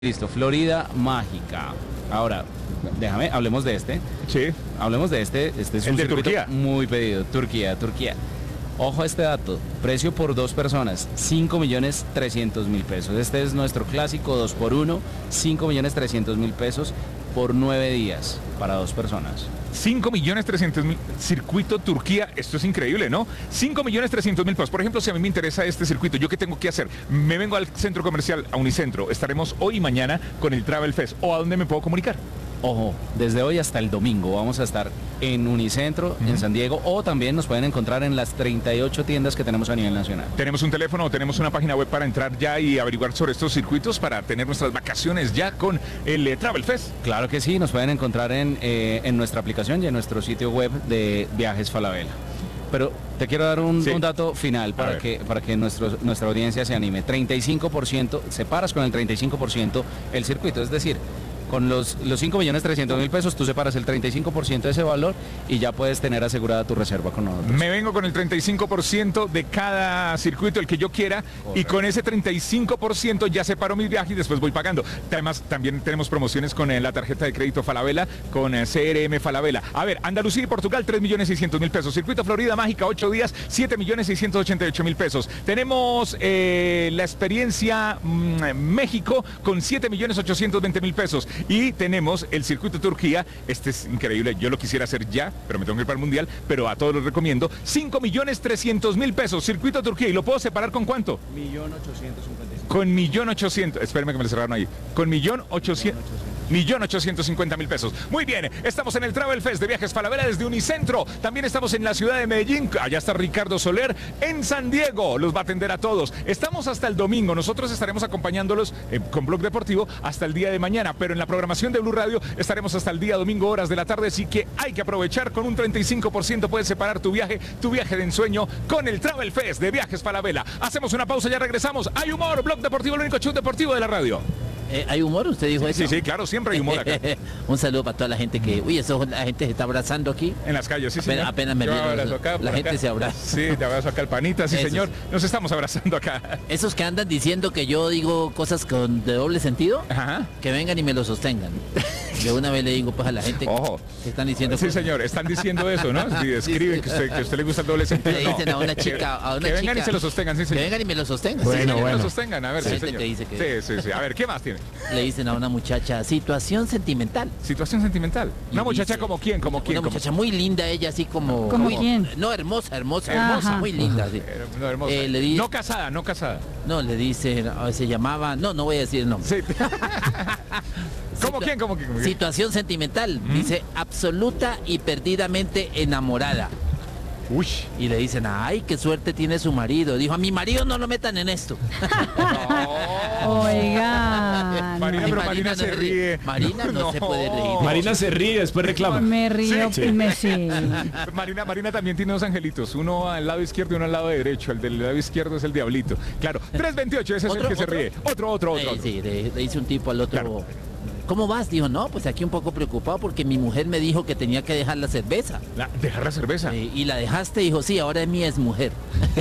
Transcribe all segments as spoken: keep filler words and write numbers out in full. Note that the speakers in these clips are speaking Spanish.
Listo, Florida Mágica. Ahora, déjame, hablemos de este. Sí. Hablemos de este. Este es El un de circuito Turquía. muy pedido. Turquía, Turquía. Ojo a este dato. Precio por dos personas, cinco millones trescientos mil pesos. Este es nuestro clásico dos por uno, cinco millones trescientos mil pesos por nueve días para dos personas. cinco millones trescientos mil, circuito Turquía, esto es increíble, ¿no? cinco millones trescientos mil pesos. Por ejemplo, si a mí me interesa este circuito, ¿yo qué tengo que hacer? Me vengo al centro comercial, a Unicentro, estaremos hoy y mañana con el Travel Fest. ¿O a dónde me puedo comunicar? Ojo, desde hoy hasta el domingo vamos a estar en Unicentro, uh-huh. en San Diego, o también nos pueden encontrar en las treinta y ocho tiendas que tenemos a nivel nacional. ¿Tenemos un teléfono o tenemos una página web para entrar ya y averiguar sobre estos circuitos para tener nuestras vacaciones ya con el eh, Travel Fest? Claro que sí, nos pueden encontrar en, eh, en nuestra aplicación y en nuestro sitio web de Viajes Falabella. Pero te quiero dar un, sí. un dato final para que, para que nuestro, nuestra audiencia se anime. treinta y cinco por ciento, separas con el treinta y cinco por ciento el circuito, es decir, con los, los cinco millones trescientos mil pesos tú separas el treinta y cinco por ciento de ese valor y ya puedes tener asegurada tu reserva con nosotros. Me vengo con el treinta y cinco por ciento de cada circuito, el que yo quiera. Correcto. Y con ese treinta y cinco por ciento ya separo mis viajes y después voy pagando. Además, también tenemos promociones con eh, la tarjeta de crédito Falabella, con eh, C R M Falabella. A ver, Andalucía y Portugal, tres millones seiscientos mil pesos. Circuito Florida Mágica, ocho días, siete millones seiscientos ochenta y ocho mil pesos. Tenemos eh, la experiencia mmm, México con siete millones ochocientos veinte mil pesos. Y tenemos el circuito Turquía, este es increíble, yo lo quisiera hacer ya, pero me tengo que ir para el Mundial, pero a todos los recomiendo, cinco millones trescientos mil pesos, circuito Turquía, ¿y lo puedo separar con cuánto? millón ochocientos cincuenta y cinco. Con millón ochocientos, espérenme que me lo cerraron ahí, con millón ochocientos. millón ochocientos cincuenta mil pesos. Muy bien, estamos en el Travel Fest de Viajes Falabella desde Unicentro. También estamos en la ciudad de Medellín. Allá está Ricardo Soler. En San Diego los va a atender a todos. Estamos hasta el domingo. Nosotros estaremos acompañándolos eh, con Blog Deportivo hasta el día de mañana. Pero en la programación de Blue Radio estaremos hasta el día domingo, horas de la tarde. Así que hay que aprovechar. Con un treinta y cinco por ciento puedes separar tu viaje, tu viaje de ensueño con el Travel Fest de Viajes Falabella. Hacemos una pausa, ya regresamos. Hay humor. Blog Deportivo, el único show deportivo de la radio. Eh, ¿Hay humor? ¿Usted dijo sí, eso? Sí, sí, claro, siempre hay humor acá. Un saludo para toda la gente que... Uy, eso, la gente se está abrazando aquí. En las calles, sí, apenas, señor. Apenas me vieron, acá, la gente acá. Se abraza. Sí, te abrazo acá el panita, sí, eso, señor. Nos estamos abrazando acá. Esos que andan diciendo que yo digo cosas con de doble sentido, ajá, que vengan y me lo sostengan. De una vez le digo pues a la gente Ojo. que están diciendo... Sí, cosas. Señor, están diciendo eso, ¿no? Sí, escriben que, usted, que a usted le gusta el doble sentido. Le dicen no. a una chica... A una que vengan chica, y se lo sostengan, sí, señor. Que vengan y me lo sostengan. Bueno, sí, señor. bueno. Que lo sostengan, a ver, sí, señor. Que dice que... Sí, sí, sí. A ver, ¿qué más tiene? Le dicen a una muchacha, situación sentimental. Situación sentimental. Una y muchacha dice, como quién, como quién. Una como... muchacha muy linda, ella así como... ¿Como muy, quién? No, hermosa, hermosa, Ajá. hermosa, muy linda. Sí. No, hermosa. Eh, le dice, no casada, no casada. No, le dice, no, se llamaba... No, no voy a decir el nombre. Sí. ¿Cómo quién? ¿Cómo quién? ¿Cómo quién? Situación sentimental. ¿Mm? Dice, absoluta y perdidamente enamorada. Uy. Y le dicen, ay, qué suerte tiene su marido. Dijo, a mi marido no lo metan en esto. No. Oiga. Marina, pero Marina, Marina se no ríe. ríe. Marina no, no se puede reír. Marina se ríe, después reclama. Me río sí, y me sí. Marina, Marina también tiene dos angelitos, uno al lado izquierdo y uno al lado derecho. El del lado izquierdo es el diablito. Claro, tres veintiocho, ese es el que se ríe. Otro, otro, otro. Eh, otro. Sí, le, le dice un tipo al otro. Claro. ¿Cómo vas? Dijo, no, pues aquí un poco preocupado porque mi mujer me dijo que tenía que dejar la cerveza. La, ¿Dejar la cerveza? Eh, y la dejaste, dijo, sí, ahora es mi exmujer.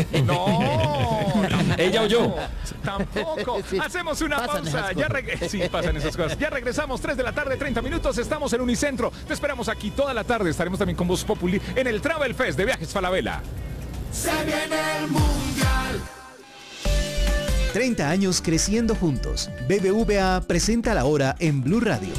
No, ella o yo. Tampoco. Sí, hacemos una pausa. Ya reg... Sí, pasan esas cosas. Ya regresamos, tres de la tarde, treinta minutos. Estamos en Unicentro. Te esperamos aquí toda la tarde. Estaremos también con Voz Populi en el Travel Fest de Viajes Falabella. Se viene el Mundial. treinta años creciendo juntos. B B V A presenta la hora en Blue Radio.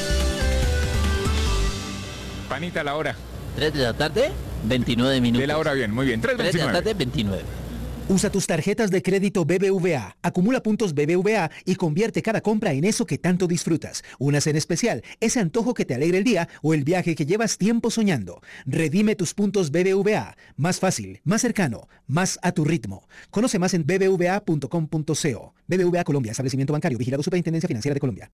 Panita, la hora. tres de la tarde, veintinueve minutos. De la hora bien, muy bien. tres de la tarde, veintinueve. Usa tus tarjetas de crédito B B V A, acumula puntos B B V A y convierte cada compra en eso que tanto disfrutas. Unas en especial, ese antojo que te alegra el día o el viaje que llevas tiempo soñando. Redime tus puntos B B V A. Más fácil, más cercano, más a tu ritmo. Conoce más en b b v a punto com punto co. B B V A Colombia, establecimiento bancario, vigilado Superintendencia Financiera de Colombia.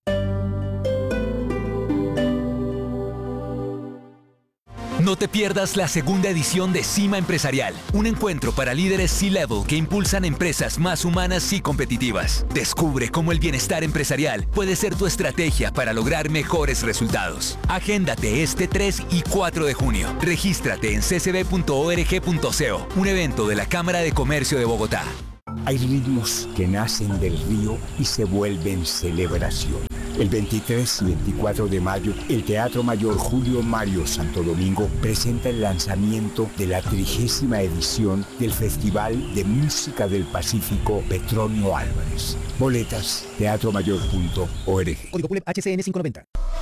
No te pierdas la segunda edición de Cima Empresarial, un encuentro para líderes C-Level que impulsan empresas más humanas y competitivas. Descubre cómo el bienestar empresarial puede ser tu estrategia para lograr mejores resultados. Agéndate este tres y cuatro de junio. Regístrate en c c b punto org punto co, un evento de la Cámara de Comercio de Bogotá. Hay ritmos que nacen del río y se vuelven celebración. El veintitrés y veinticuatro de mayo, el Teatro Mayor Julio Mario Santo Domingo presenta el lanzamiento de la trigésima edición del Festival de Música del Pacífico Petronio Álvarez. Boletas, teatro mayor punto org. Código P U L E P H C N quinientos noventa.